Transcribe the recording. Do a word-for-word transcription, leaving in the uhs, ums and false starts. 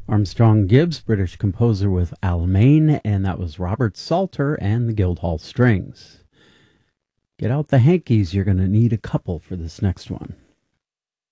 Armstrong Gibbs, British composer with Alamein, and that was Robert Salter and the Guildhall Strings. Get out the hankies, you're going to need a couple for this next one.